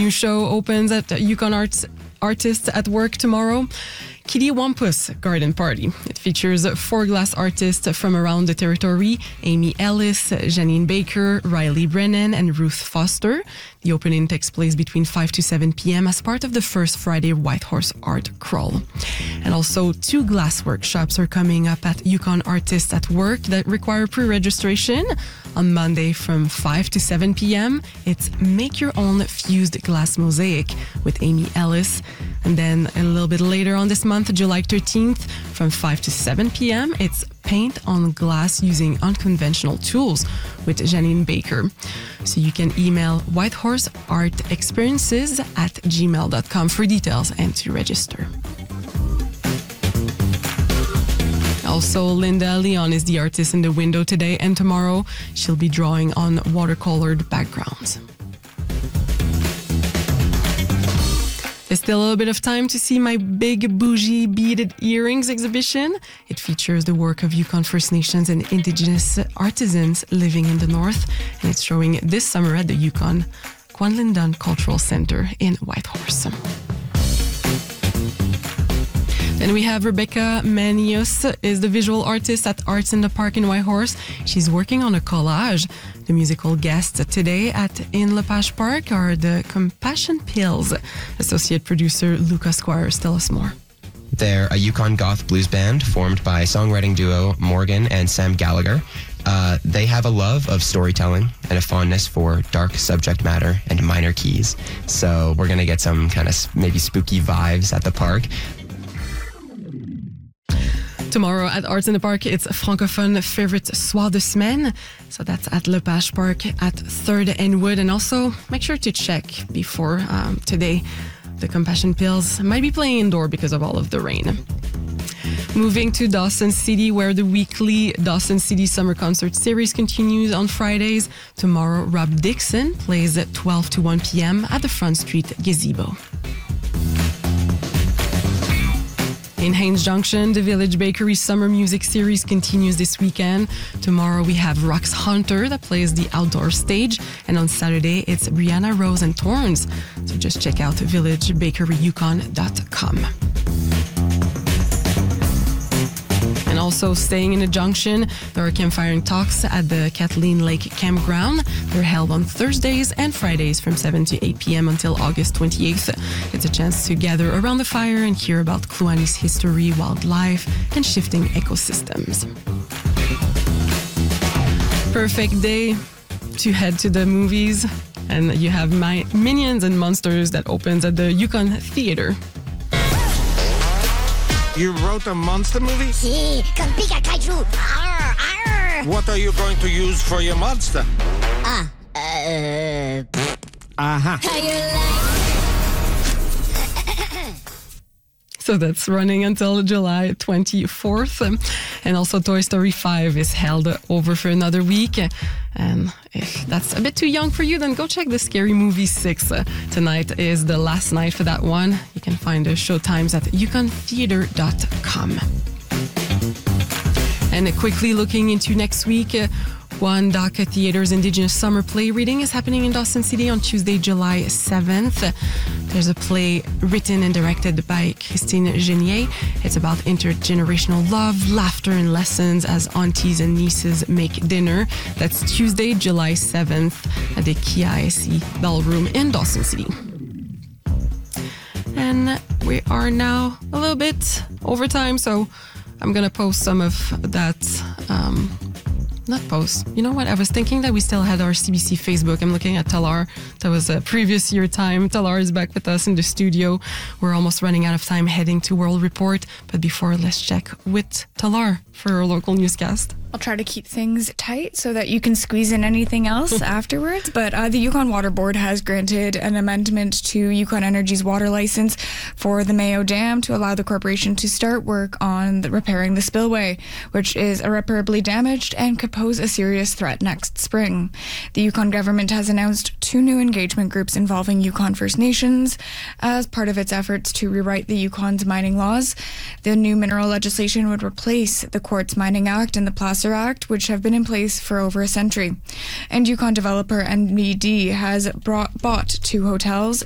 new show opens at Yukon Artists at Work tomorrow. Kitty Wampus Garden Party. It features 4 glass artists from around the territory: Amy Ellis, Janine Baker, Riley Brennan, and Ruth Foster. The opening takes place between 5 to 7 p.m. as part of the first Friday Whitehorse Art Crawl. And also 2 glass workshops are coming up at Yukon Artists at Work that require pre-registration. On Monday from 5 to 7 p.m., it's Make Your Own Fused Glass Mosaic with Amy Ellis. And then a little bit later on this month, July 13th, from 5 to 7 p.m., it's Paint on Glass Using Unconventional Tools with Janine Baker. So you can email whitehorseartexperiences@gmail.com for details and to register. Also, Linda Leon is the artist in the window today and tomorrow. She'll be drawing on watercolored backgrounds. There's still a little bit of time to see my big bougie beaded earrings exhibition. It features the work of Yukon First Nations and Indigenous artisans living in the north, and it's showing this summer at the Yukon Kwanlindun Cultural Center in Whitehorse. Then we have Rebecca Manius, is the visual artist at Arts in the Park in Whitehorse. She's working on a collage. The musical guests today in Lepage Park are the Compassion Pills. Associate producer Luca Squires, tell us more. They're a Yukon goth blues band formed by songwriting duo Morgan and Sam Gallagher. They have a love of storytelling and a fondness for dark subject matter and minor keys. So we're going to get some kind of maybe spooky vibes at the park. Tomorrow at Arts in the Park, it's Francophone Favorite Soir de Semaine. So that's at Lepage Park at 3rd and Wood. And also make sure to check before today. The Compassion Pills might be playing indoor because of all of the rain. Moving to Dawson City, where the weekly Dawson City Summer Concert Series continues on Fridays. Tomorrow, Rob Dixon plays at 12 to 1 p.m. at the Front Street Gazebo. In Haines Junction, the Village Bakery Summer Music Series continues this weekend. Tomorrow we have Rox Hunter that plays the outdoor stage. And on Saturday, it's Brianna Rose and Torrance. So just check out villagebakeryukon.com. And also staying in the Junction, there are campfiring talks at the Kathleen Lake Campground. They're held on Thursdays and Fridays from 7 to 8 p.m. until August 28th. It's a chance to gather around the fire and hear about Kluani's history, wildlife, and shifting ecosystems. Perfect day to head to the movies. And you have my Minions and Monsters that opens at the Yukon Theatre. You wrote a monster movie? Si, comme Pika Kaiju. Arr, arr. What are you going to use for your monster? How you like? So that's running until July 24th. And also Toy Story 5 is held over for another week. And if that's a bit too young for you, then go check the Scary Movie 6. Tonight is the last night for that one. You can find the show times at yukontheater.com. And quickly looking into next week, Wandaka Theatre's Indigenous Summer Play Reading is happening in Dawson City on Tuesday, July 7th. There's a play written and directed by Christine Genier. It's about intergenerational love, laughter, and lessons as aunties and nieces make dinner. That's Tuesday, July 7th at the KISE Ballroom in Dawson City. And we are now a little bit over time, so I'm going to post some of that... Not post. You know what? I was thinking that we still had our CBC Facebook. I'm looking at Talar. That was a previous year time. Talar is back with us in the studio. We're almost running out of time heading to World Report. But before, let's check with Talar for our local newscast. I'll try to keep things tight so that you can squeeze in anything else afterwards. But the Yukon Water Board has granted an amendment to Yukon Energy's water license for the Mayo Dam to allow the corporation to start work on repairing the spillway, which is irreparably damaged and could pose a serious threat next spring. The Yukon government has announced 2 new engagement groups involving Yukon First Nations as part of its efforts to rewrite the Yukon's mining laws. The new mineral legislation would replace the Quartz Mining Act and the Placer Act, which have been in place for over a century. And Yukon developer NBD has bought 2 hotels,